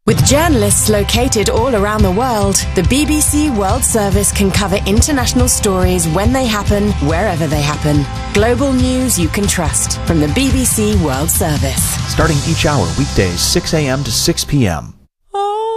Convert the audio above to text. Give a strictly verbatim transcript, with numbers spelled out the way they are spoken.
With journalists located all around the world, the B B C World Service can cover international stories when they happen, wherever they happen. Global news you can trust from the B B C World Service. Starting each hour weekdays six a m to six p m